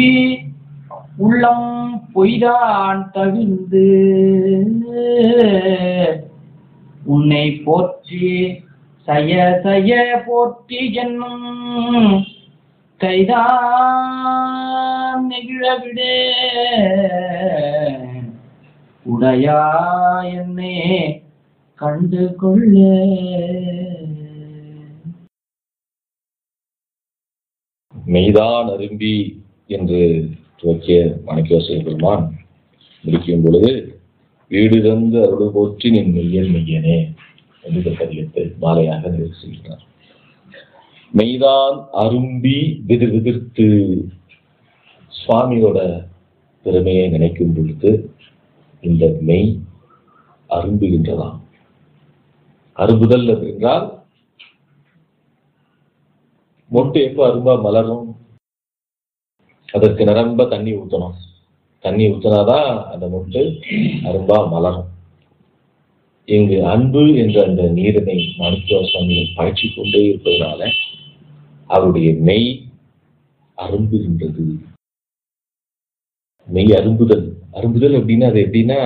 விரும்பி உள்ளம் பொய்தான் தவிர்ந்து உன்னை போற்றி சய சய போற்றி என்னும் கைதான் நெகிழவிடே உடையா என்னே கண்டு கொள்ள. மெய்தான் அரும்பி என்று துவக்கிய மாணிக்கவாசக பெருமான் முடிக்கும் பொழுது வீடு தந்து அருள் போற்றி நின் மெய்யன் மெய்யனே என்று பதியத்தை மாலையாக நிறைவு செய்கிறார். மெய்தான் அரும்பி விதிர்த்து சுவாமியோட பெருமையை நினைக்கும் பொழுது இந்த மெய் அரும்புகின்றதாம். அரும்புதல் என்றால் மொட்டு எப்ப அரும்பா மலரும்? அதற்கு நிரம்ப தண்ணி ஊற்றணும். தண்ணி ஊற்றினாதான் அந்த மொட்டு அரும்பா மலரும். இங்கு அன்பு என்ற அந்த நீரினை மாணிக்கவாசக சுவாமிகள் பாய்ச்சி கொண்டே இருப்பதனால அவருடைய மெய் அரும்புகின்றது. மெய் அரும்புதல். அரும்புதல் அப்படின்னா அது எப்படின்னா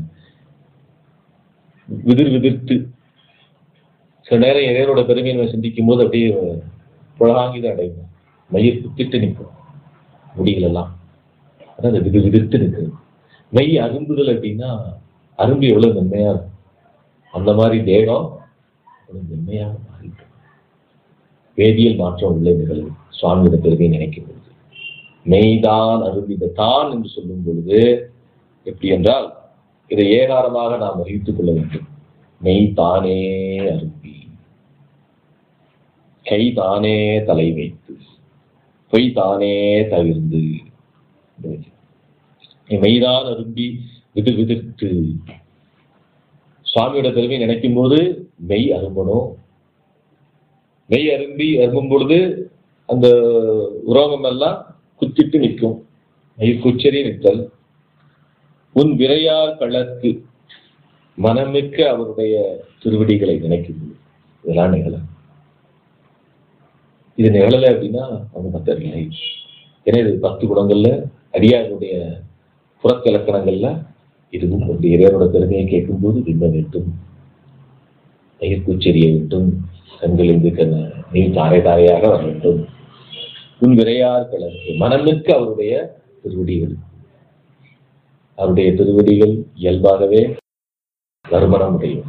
விதிர்த்து சில நேரம் இறைவனோட பெருமையை சிந்திக்கும் போது அப்படியே புலகாங்கிதான் அடையும். மெய்யை குத்திட்டு நிற்கும் முடிகள் எல்லாம். அதான் அந்த விதிர்த்து நிற்குது. மெய் அரும்புதல் அப்படின்னா அரும்பு எவ்வளவு மென்மையா இருக்கும், அந்த மாதிரி தேகம் மென்மையாக மாறிட்டு வேதியியல் மாற்றம் உள்ள நிகழ்வு சுவாமியோட பெருமையை நினைக்கும் பொழுது. மெய்தான் அரும்பி. தான் என்று சொல்லும் பொழுது எப்படி என்றால் இதை ஏகாரமாக நாம் வகித்துக் கொள்ள வேண்டும். மெய் தானே அரும்பி, கை தானே தலை வைத்து, பொய் தானே தவிர்ந்து. மெய்தான் அரும்பி விதிர்த்து சுவாமியோட பெருமை நினைக்கும் போது மெய் அரும்பணும். மெய் அரும்பும் பொழுது அந்த உரோகம் எல்லாம் குத்திட்டு நிற்கும். மெய் குச்சரி நிற்றல். உன் விரையார் கழற்கு மனமிக்க அவருடைய திருவடிகளை நினைக்கும் போது இதெல்லாம் நிகழ. இது நிகழலை அப்படின்னா அவங்க பத்தவில்லை. ஏன்னா இது 10 குணங்கள்ல அடியாருடைய புறக்கிலக்கணங்கள்ல இதுவும் ஒரு இறைவனோட பெருமையை கேட்கும் போது விண்ண வேண்டும், பயிர்கூச்செறிய வேண்டும், கண்களிலிருந்து நீர் தாரை தாரையாக வர வேண்டும். உன் விரையார் கலருக்கு மனமிக்க அவருடைய திருவடிகள். அவருடைய திருவடிகள் இயல்பாகவே நறுமணம் உடையது.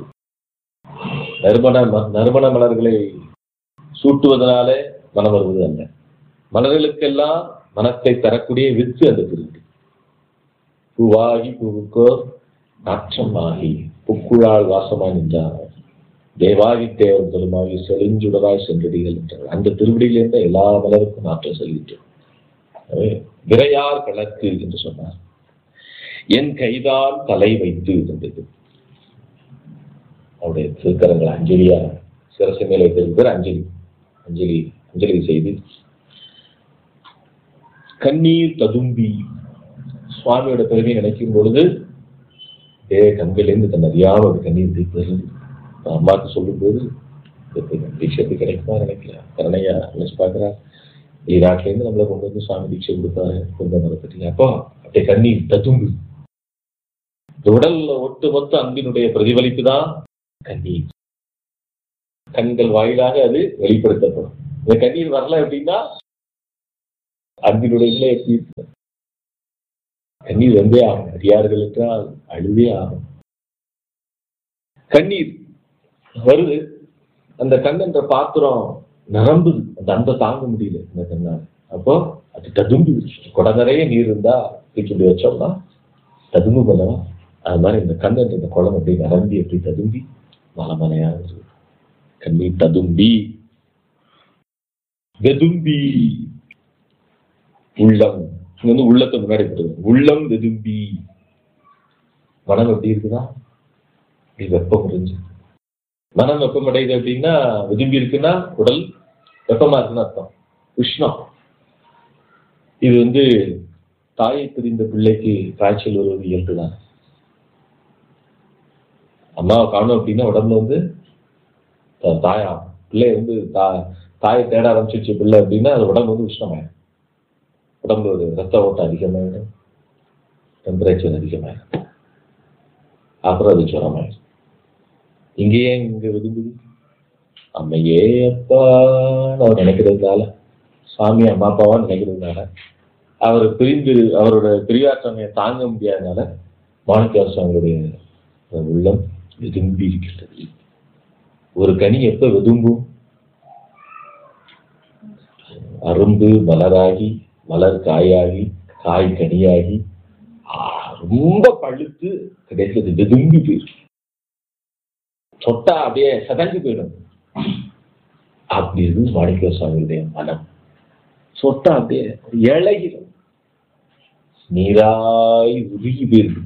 நறுமண மலர்களை சூட்டுவதனால மனம் வருவது அல்ல. மலர்களுக்கெல்லாம் மனத்தை தரக்கூடிய வித்து அந்த திருவடி. பூவாகி பூவுக்கோர் நாற்றமாகி புக்குழால் வாசமாய் நின்றார் தேவாகி தேவர் பெருமாகி செழிஞ்சுடராய் சென்றடிகள் என்றார். அந்த திருவடியில் இருந்த எல்லா மலருக்கும் நாற்றம் செல்கின்றோம். விரையார் கழக்கு என்று சொன்னார். என் கைதான் தலை வைத்து இருந்தது. அவருடைய திருக்கரங்கள் அஞ்சலியா சிரசு மேல் வைத்திருக்கிற அஞ்சலி செய்து கண்ணீர் ததும்பி சுவாமியோட பெருமையை நினைக்கும் பொழுது கண்களிலிருந்து தன் அறியாம ஒரு கண்ணீர் தீர்ப்பது. அம்மாவுக்கு சொல்லும் போது தீட்சத்து கிடைக்குமா நினைக்கல, கரணையா நினைச்சு பாக்குறா. வெளிநாட்டுல இருந்து நம்மளை கொண்டு வந்து சுவாமி தீட்சை கொடுத்தாரு, கொண்டு வந்து அப்போ அப்படியே கண்ணீர் ததும்பு. உடல்ல ஒட்டுமொத்த அன்பினுடைய பிரதிபலிப்பு தான் கண்ணீர். கண்கள் வாயிலாக அது வெளிப்படுத்தப்படும். இந்த கண்ணீர் வரல அப்படின்னா அன்பினுடைய நிலை எப்படி? கண்ணீர் வந்தே ஆகும். அடியார்கள் என்றால் அழுதே ஆகும். கண்ணீர் வருது, அந்த கண் என்ற பாத்திரம் நிரம்புது, அந்த அன்பை தாங்க முடியல இந்த கண்ணால். அப்போ அது ததும்பி கொடை நிறைய நீர் இருந்தா தூக்கி வச்சோம்னா ததும்பு பண்ணலாம். அது மாதிரி இந்த கண் என்ற இந்த குளம் அப்படி நிரம்பி எப்படி ததும்பி மலமலையாக கண்ணீர் ததும்பி வெதும்பி உள்ளம் உள்ளத்தை முன்னாடி போடுது. உள்ளம் வெதும்பி மனம் எப்படி இருக்குதா? இப்படி வெப்பம் முடிஞ்சு மனம் வெப்பம் அடையுது அப்படின்னா வெதும்பி இருக்குன்னா உடல் வெப்பமா இருக்குன்னு அர்த்தம். உஷ்ணம். இது தாயை பிரிந்த பிள்ளைக்கு காய்ச்சல் வருவது இயல்புதான். அம்மாவை காணும் அப்படின்னா உடம்புல தாயா பிள்ளை தாயை தேட ஆரம்பிச்சிருச்சு பிள்ளை அப்படின்னா அது உடம்பு உஷ்ணமாயிடும். உடம்பு ரத்த ஓட்டம் அதிகமாயிடும், டெம்பரேச்சர் அதிகமாயிடும், அப்புறம் அது ஜுரமாயிடும். இங்கேயே இங்க விரும்புது அம்மையே அப்பான்னு அவர் நினைக்கிறதுனால, சாமி அம்மா அப்பாவா நினைக்கிறதுனால, அவர் பிரிந்து அவரோட பிரியாற்றமையை தாங்க முடியாதனால மாணிக்க சுவாமியுடைய உள்ளம் விரும்பி இருக்கிறது. ஒரு கனி எப்ப விரும்பும்? அரும்பு மலராகி, மலர் காயாகி, காய் கனியாகி, ரொம்ப பழுத்து கிடைக்கிறது விரும்பி போயிடும். தொட்டா அப்படியே சதஞ்சு போயிடும். அப்படி இருக்கு மாணிக்க சுவாமியுடைய மனம். சொட்டா அப்படியே இழகிடும், நீராய் உருகி போயிருக்கு.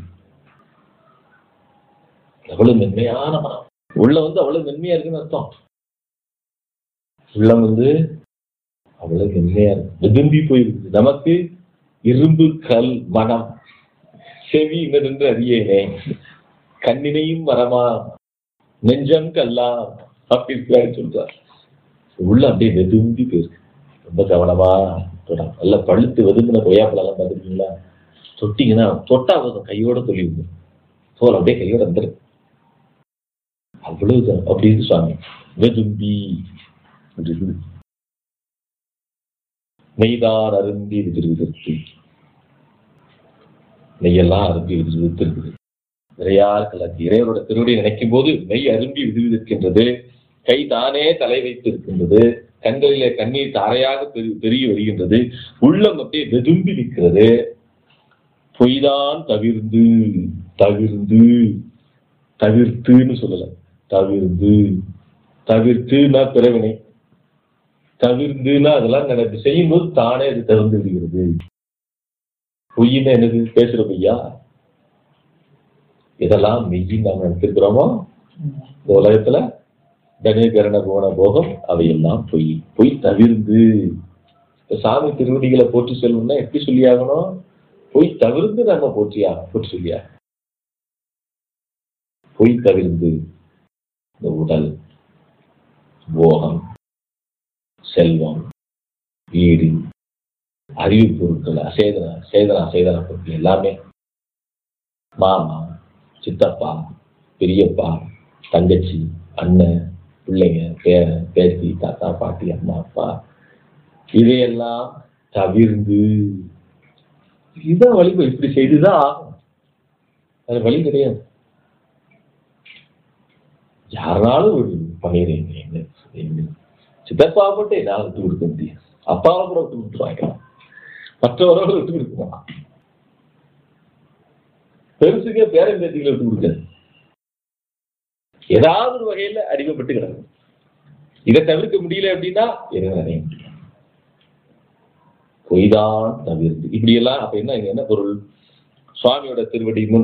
எவ்வளவு மென்மையான மனம். உள்ள அவ்வளவு மென்மையா இருக்குன்னு அர்த்தம். உள்ளம் அவ்வளவு மென்மையா இருக்கு, விரும்பி போயிருக்கு. நமக்கு இரும்பு கல் மனம், செவி இன்னதென்று அறியேனே, கண்ணினையும் மரமா, நெஞ்சம் கல்லா அப்படின்னு சொல்றார். உள்ள அப்படியே வெதும்பி போயிருக்கு. ரொம்ப கவனமா நல்ல பழுத்து வெதும்பின கொய்யாப்பழம் பார்த்துருக்கீங்களா? தொட்டிங்கன்னா தொட்டா போதும் கையோட தொழில் தோல் அப்படியே கையோட வந்துரு. அவ்வளவு அப்படி இருக்கு சுவாமி. வெதும்பி நெய்தான் அருந்தி விதிர்விதற்கு, நெய்யெல்லாம் அருந்தி விதிர்வித்து இருக்குது. நிறையார் கலக்கு இறைவரோட திருவடியை நினைக்கும் போது நெய் அரும்பி விதிர்விதிருக்கின்றது. கை தானே தலை வைத்து இருக்கின்றது. கண்களிலே கண்ணீர் தாரையாக பெருகி வருகின்றது. உள்ளம் அப்படியே வெதும்பி நிற்கிறது. பொய்தான் தவிர்ந்து தவிர்ந்து தவிர்த்துன்னு சொல்லல, தவிர்ந்து தவிர்த்துனா பிறவினை, தவிர்ந்துன்னா அதெல்லாம் நடந்து செய்யும்போது தானே அது தவிர்ந்து விடுகிறது. பொய்ன்னு என்னது? பேசுற பொய்யா? இதெல்லாம் மெய்யின்னு நாம் நினைச்சிருக்கிறோமோ இந்த உலகத்துல? தனுகரண கோண போகம் அவையெல்லாம் பொய். பொய் தவிர்ந்து. சாமி திருவடிகளை போற்றி செல்வம்னா எப்படி சொல்லியாகணும்? பொய் தவிர்த்து நம்ம போற்றி சொல்லியா. பொய் தவிர்ந்து இந்த உடல், போகம், செல்வம், வீடு, அறிவு பொருட்கள், சேதன பொருட்கள் எல்லாமே, மாமா, சித்தப்பா, பெரியப்பா, தங்கச்சி, அண்ணன், பிள்ளைங்க, பேரன், பேத்தி, தாத்தா, பாட்டி, அம்மா, அப்பா, இதையெல்லாம் தவிர்ந்து இதான் வழிபாடு. இப்படி செய்துதான் ஆகும். அது வழி கிடையாது. யாருனாலும் ஒரு பண்ணிடுறீங்க. சித்தப்பா மட்டும் என்னால் விட்டு கொடுக்க முடியும், அப்பாவை கூட விட்டு கொடுத்துருவாங்க, மற்றவர்கள் விட்டு கொடுக்குவாங்க, பெருசுக்கே பேரன் பேத்திகளை விட்டு கொடுக்காது. ஏதாவது ஒரு வகையில அடிமைப்பட்டு கிடக்கும். இதை தவிர்க்க முடியல அப்படின்னா எதுவும் அடைய முடியும். பொய்தான் தவிர்த்து இப்படி எல்லாம். அப்ப என்ன பொருள்? சுவாமியோட திருவடி முன்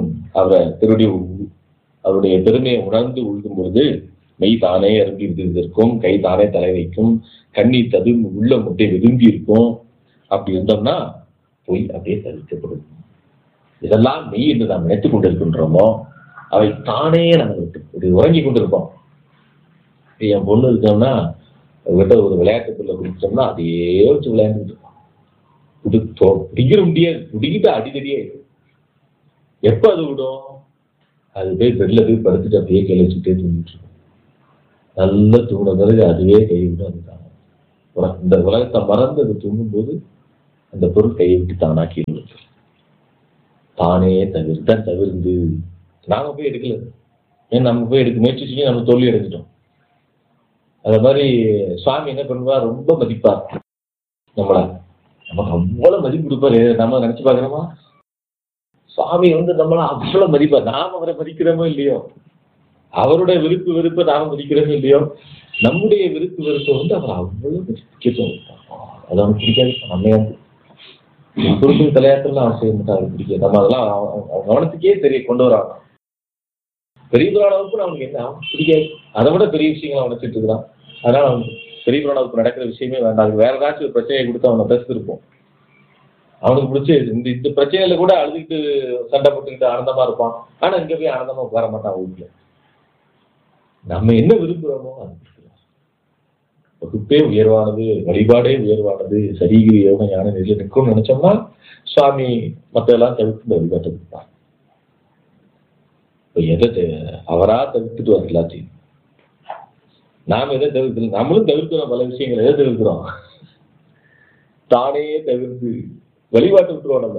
அவருடைய பெருமையை உணர்ந்து உழுகும் பொழுது மெய் தானே அரும்பி விதிர்ந்திருக்கும், கை தானே தலை வைக்கும், கண்ணீர் ததும்பி உள்ள முட்டை விரும்பி இருக்கும். அப்படி இருந்தோம்னா பொய் அப்படியே தவிர்க்கப்படும். இதெல்லாம் மெய் என்று நாம் நினைத்துக் கொண்டிருக்கின்றோமோ அவை தானே நம்ம விட்டு உறங்கி கொண்டிருப்போம். என் பொண்ணு இருக்கோம்னா அவர்கிட்ட ஒரு விளையாட்டுக்குள்ள குடிச்சோம்னா அதையே வச்சு விளையாண்டுட்டு இருக்கோம். பிடிக்கிற முடியாது, பிடிக்கிட்டு அடிக்கடியே. எப்ப அது விடும்? அது போய் பெட்ல போய் படுத்துட்டு அப்படியே கையில வச்சுட்டே தூங்கிட்டு இருக்கும். நல்லா தூங்கின பிறகு அதுவே கை விடும். அதுதான் இந்த உலகத்தை மறந்து அது தூங்கும் போது அந்த பொருள் கையை விட்டு தானா கீழே விட்டு தானே தவிர்ந்து நாம போய் எடுக்கல. ஏன் நம்ம போய் எடுக்க முயற்சி செஞ்சு நம்ம தோல்வி அடைஞ்சிட்டோம். அத மாதிரி சுவாமி என்ன பண்ணுவார்? ரொம்ப மதிப்பார் நம்மள. நமக்கு அவ்வளவு மதிப்பு கொடுப்பாரு. நம்ம நினைச்சு பாக்குறோமா? சுவாமி நம்மள அவ்வளவு மதிப்பார். நாம அவரை மதிக்கிறோமோ இல்லையோ, அவருடைய விருப்பு வெறுப்பை நாம மதிக்கிறோமோ இல்லையோ, நம்முடைய விருப்பு வெறுப்பை அவர் அவ்வளவு முக்கியத்துவம். அது அவனுக்கு பிடிக்காது. நம்ம குறுக்கு தலையாட்டெல்லாம் அவன் செய்ய மாட்டான். அவருக்கு பிடிக்காது. நம்ம அதெல்லாம் கவனத்துக்கே தெரிய கொண்டு வராங்க. பெரிய புராணவுக்கு அவனுக்கு என்ன பிடிக்காது. அதை விட பெரிய விஷயங்கள் அவன் நினைச்சிட்டு இருக்கிறான். அதனால அவனுக்கு பெரிய புராணவுக்கு நடக்கிற விஷயமே வேண்டாம். வேற ஏதாச்சும் ஒரு பிரச்சனையை கொடுத்து அவனை பேசிருப்போம். அவனுக்கு பிடிச்சி இந்த பிரச்சனையில கூட அழுதுகிட்டு சண்டை போட்டுக்கிட்டு ஆனந்தமா இருப்பான். ஆனா இங்க போய் ஆனந்தமா உட்கார மாட்டான் வீட்டுல. நம்ம என்ன விரும்புகிறோமோ அது வகுப்பே உயர்வானது, வழிபாடே உயர்வானது, சரிகிரி யோகம் ஞான நிலையில நிற்கும்னு நினைச்சோம்னா சுவாமி மற்றெல்லாம் தவிர்த்து இந்த வழிபாட்டை கொடுப்பார். எதை அவரா தவிர்த்துட்டு வர எல்லாத்தையும் நாம எதை தவிர்க்கிறோம்? நம்மளும் தவிர்க்கிறோம் பல விஷயங்கள். எதை தவிர்க்கிறோம்? தானே தவிர்த்து வழிபாட்டு விட்டுருவோம். நம்ம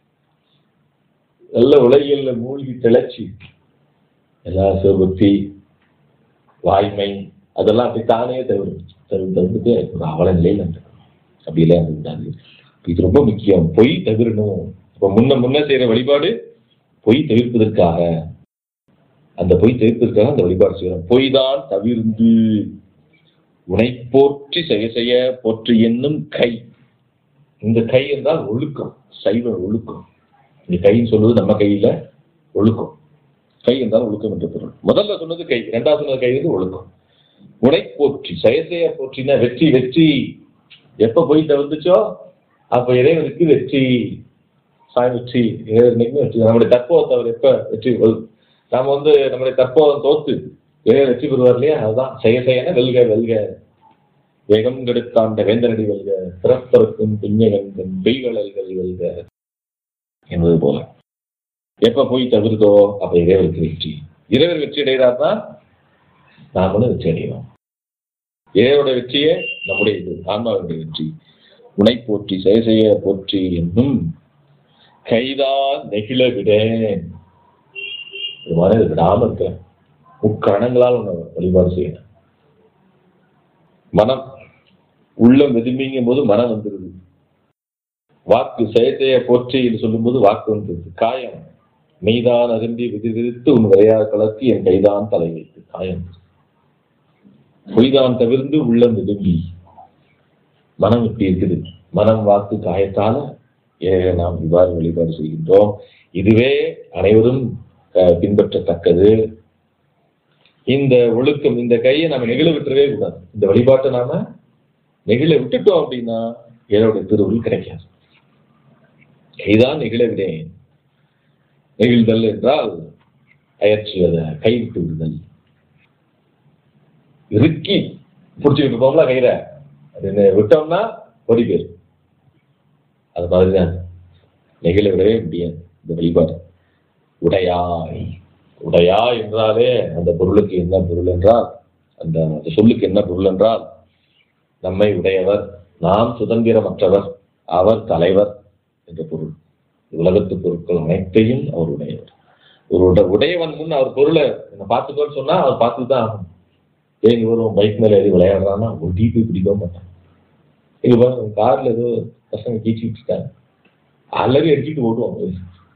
நல்ல உலகியல்ல மூழ்கி திளைச்சி எல்லா சிவபக்தி வாய்மை அதெல்லாம் அப்படி தானே தவிர்த்துட்டு ஒரு அவல நிலையில அப்படியெல்லாம் இருக்கக்கூடாது. இது ரொம்ப முக்கியம். பொய் தவிரணும். இப்ப முன்ன செய்யற வழிபாடு பொய் தவிர்ப்பதற்காக, அந்த பொய் தவிர்ப்பதற்காக அந்த வழிபாடு செய்யறோம். பொய் தான் தவிர்ந்து உனை போற்றி செய்ய போற்றி என்னும் கை. இந்த கை என்றால் ஒழுக்கம், சைவ ஒழுக்கம். இந்த கைன்னு சொல்வது நம்ம கையில ஒழுக்கம். கை என்றால் ஒழுக்கம் என்ற பொருள். முதல்ல சொன்னது கை, இரண்டாவது சொன்னது கை வந்து ஒழுக்கம். உனை போற்றி செய்ய போற்றினா வெற்றி. வெற்றி எப்ப போய் தவிர்த்துச்சோ அப்ப இறைவனுக்கு வெற்றி. வெற்றி இறைவனுக்கு வெற்றி. நம்முடைய தற்போதத்தை அவர் எப்ப வெற்றி, நாம நம்முடைய தற்போதம் தோத்து இறைவன் வெற்றி பெறுவார் இல்லையா? அதுதான் செய்யன வெல்க வெல்க வேகம் கெடுத்தாண்ட வேந்தனடி வெல்க பிறப்பருக்கும் பிஞ்சகன் பெய்வளல்கள் வெல்க என்பது போல. எப்ப போய் தவிர்த்தோ அப்ப இறைவனுக்கு வெற்றி. இறைவர் வெற்றி அடைகிறார் தான் நாமளும் வெற்றி அடைகிறோம். இறைவனுடைய வெற்றியே நம்முடைய இது ஆன்மாவுடைய வெற்றி. உனை போற்றி செய்ய போற்றி என்னும் கைதான் நெகிழ விடேன். இது மாதிரி விடாம இருக்க முக்கரணங்களால் உன்னை வழிபாடு செய்யணும். மனம் உள்ளம் வெதும்பிங்கும் போது மனம் வந்துருது. வாக்கு செய்ய போற்றி என்று சொல்லும் போது வாக்கு வந்துருது. காயம் மெய்தான் அருந்தி விதிவிதித்து உன் விளையாட கலத்தி என் கைதான் தலை வைத்து. காயம் பொய்தான் தவிர்ந்து உள்ளம் வெதும்பி மனம் இப்படி இருக்குது. மனம் வாக்கு காயத்தால நாம் இவ்வாறு வழிபாடு செய்கின்றோம். இதுவே அனைவரும் பின்பற்றத்தக்கது. இந்த ஒழுக்கம், இந்த கையை நாம நெகிழ விட்டுறவே கூடாது. இந்த வழிபாட்டை நாம நெகிழ விட்டுட்டோம் அப்படின்னா இறைவனுடைய திருவுருள் கிடைக்காது. கைதான் நெகிழ விடேன். நெகிழ்தல் என்றால் அயற்சியத கைவிட்டு விடுதல். இறுக்கி பிடிச்சிக்கிட்டு போம்ல கையில, அது விட்டோம்னா ஓடி பேர். அது மாதிரிதான் நெகிழ விடவே முடியாது இந்த வழிபாடு. உடையாய். உடையாய் என்றாலே அந்த பொருளுக்கு என்ன பொருள் என்றால், அந்த சொல்லுக்கு என்ன பொருள் என்றால், நம்மை உடையவர், நாம் சுதந்திரமற்றவர், அவர் தலைவர் என்ற பொருள். உலகத்து பொருட்கள் அனைத்தையும் அவர் உடையவர். ஒரு உடையவன் முன் அவர் பொருளை என்ன பார்த்துக்கோன்னு சொன்னா அவர் பார்த்துட்டு தான் ஆகணும். ஏங்க வரும் பைக் மேல ஏறி விளையாடுறான்னா ஒரு டீப்பி பிடிக்கவும் மாட்டாங்க. இங்க பாருங்க, கார்ல ஏதோ பசங்க கீச்சிட்டு இருக்காங்க, அல்லது அடிச்சுட்டு ஓடுவாங்க.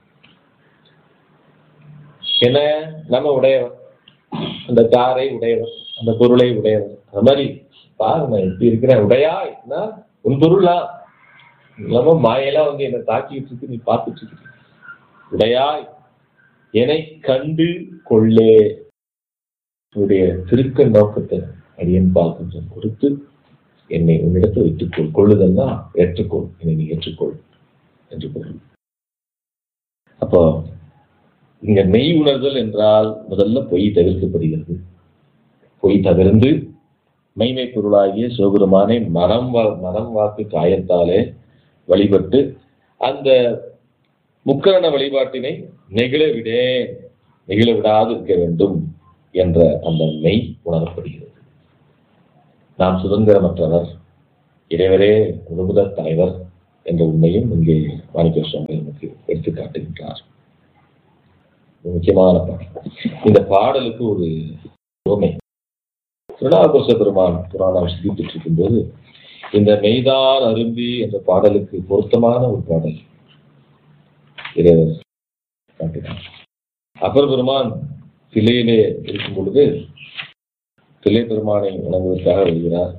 என்ன நம்ம உடையவர், அந்த காரை உடையவர், அந்த பொருளை உடையவர். அது மாதிரி பாருங்க எப்படி இருக்கிறேன். உடையாய்னா உன் பொருளா இல்லாம மாயெல்லாம் என்னை தாக்கிட்டு இருக்கு, நீ பார்த்துட்டு இருக்கு. உடையாய் என்னை கண்டு கொள்ளே. உன்னுடைய திருக்க நோக்கத்தை அடியன் பால் கொஞ்சம் கொடுத்து என்னை உன்னிடத்தை வைத்துக்கொள். கொள்ளுதல்னா ஏற்றுக்கொள், என்னை நீ ஏற்றுக்கொள் என்று பொருள். அப்போ இங்க மெய் உணர்தல் என்றால் முதல்ல பொய் தவிர்க்கப்படுகிறது. பொய் தவிர்ந்து மெய்மை பொருளாகிய சிவபெருமானை மனம் வாக்கு காயத்தாலே வழிபட்டு அந்த முக்கரண வழிபாட்டினை நெகிழ விடாது இருக்க வேண்டும் என்ற அந்த மெய் உணரப்படுகிறது. நாம் சுதந்திரமற்றவர், இறைவரே முழுமுதற் தலைவர் என்ற உண்மையும் இங்கே மாணிக்க சுவாமி நமக்கு எடுத்து காட்டுகின்றார். முக்கியமான பாடல். இந்த பாடலுக்கு ஒரு உவமை. திருநாவுக்கரச பெருமான் புராணம் சிந்தித்துட்டு இருக்கும் போது இந்த மெய்தான் அரும்பி என்ற பாடலுக்கு பொருத்தமான ஒரு பாடல் இறைவர் காட்டினார். அப்பர் பெருமான் தில்லையிலே இருக்கும் பொழுது தில்லை பெருமானை வணங்குவதற்காக வருகிறார்.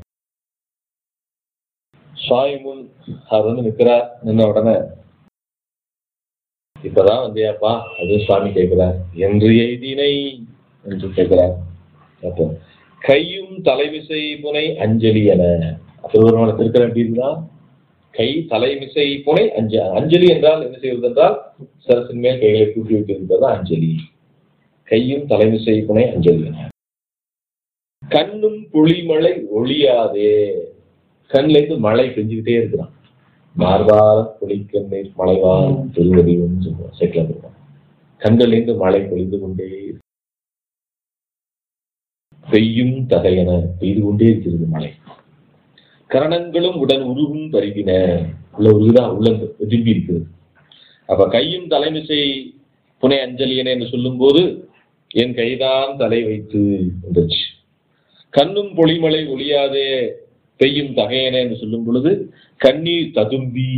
சுவாமி முன் அவர் நிற்கிறார். நின்ன உடனே இப்பதான் வந்தியாப்பா அது சுவாமி கேட்கிறார். என்று எய்தினை என்று கேட்கிறார். அப்போ கையும் தலைமிசை புனை அஞ்சலி என அப்பெருமான திருக்கரம் எப்படி இருந்தா, கை தலைமிசை புனை அஞ்சலி என்றால் என்ன செய்வது என்றால் சரசின் மேல் கைகளை கூட்டி வைத்திருப்பது அஞ்சலி. கையும் தலைமிசை புனை அஞ்சலி என கண்ணும் பொழிமழை ஒழியாதே. கண்ல இருந்து மழை பெஞ்சுக்கிட்டே இருக்கிறான். மார்பால பொழிக்கண்ணீர் மழைவால் திருவடின்னு சொல்லுவோம், சைக்கிள் இருப்பான். கண்கள் இருந்து மழை பொழிந்து கொண்டே பெய்யும் தகையன பெய்து கொண்டே இருக்கிறது மழை. கரணங்களும் உடன் உருகும் பருகின, உள்ள உருகுதான் உள்ள திரும்பி இருக்கிறது. அப்ப கையும் தலைமிசை புனை அஞ்சலியன என்று சொல்லும் போது என் கைதான் தலை வைத்து வந்துருச்சு. கண்ணும் பொழிமழை ஒழியாதே பெய்யும் தகையன என்று சொல்லும் பொழுது கண்ணீர் ததும்பி.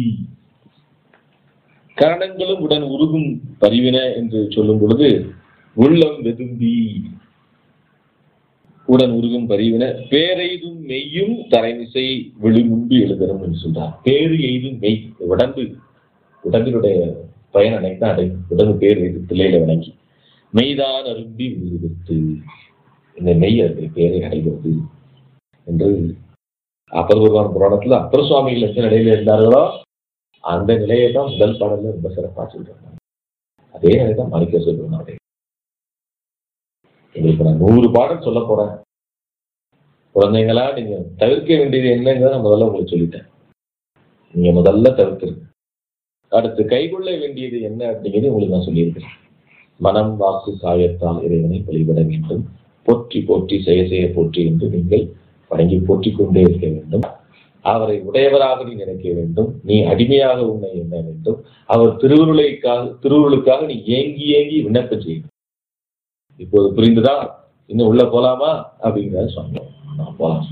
கரணங்களும் உடன் உருகும் பரிவின என்று சொல்லும் பொழுது உள்ளம் வெதும்பி உடன் உருகும் பரிவின. பேரெய்தும் மெய்யும் தரைமிசை விழுமுன்பு எழுதரும் என்று சொல்றார். பேரு எய்தும் மெய், உடம்பினுடைய பயன் அனைத்தான் அடையும். உடம்பு பேர் எய்து பிள்ளையில வணங்கி மெய்தான் அரும்பி விழுவித்து, இந்த மெய் அதனுடைய பேரை அடைகிறது என்று அப்பர்வர்வான புராணத்துல அப்பர் சுவாமிகள் எந்த நிலையில இருந்தார்களோ அந்த நிலையை தான் முதல் பாடல்ல ரொம்ப சிறப்பா சொல்றாங்க. அதே நிலை தான் மாணிக்க சொல்றாங்க. உங்களுக்கு நான் 100 பாடல் சொல்ல போறேன். குழந்தைங்களா நீங்க தவிர்க்க வேண்டியது என்னங்கிறத நான் முதல்ல உங்களுக்கு சொல்லிட்டேன். நீங்க முதல்ல தவிர்க்கிறது. அடுத்து கைகொள்ள வேண்டியது என்ன அப்படிங்கிறது உங்களுக்கு நான் சொல்லியிருக்கிறேன். மனம் வாக்கு காயத்தால் இறைவனை வழிபட வேண்டும். போற்றி போற்றி செய்ய செய்ய போற்றி என்று நீங்கள் வணங்கி போற்றிக் கொண்டே இருக்க வேண்டும். அவரை உடையவராக நீ நினைக்க வேண்டும். நீ அடிமையாக உன்னை எண்ண வேண்டும். அவர் திருவுருளுக்காக நீ ஏங்கி ஏங்கி விண்ணப்பம் செய்யணும். இப்போது புரிந்துதா? இன்னும் உள்ள போலாமா அப்படிங்கிறத சொன்னோம். நான் போலாம்.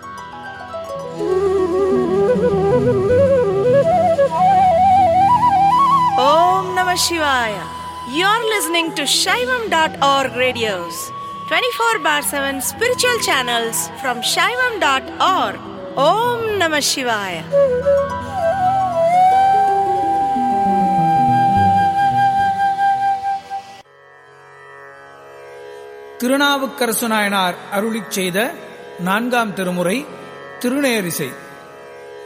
Om Namah Shivaya. You're listening to Shaivam.org radios. 24/7 spiritual channels from Shaivam.org. Om Namah Shivaya. Thirunavukkarasu Nayanar அருளிச் செய்த 4ஆம் திருமுறை திருநேரிசை.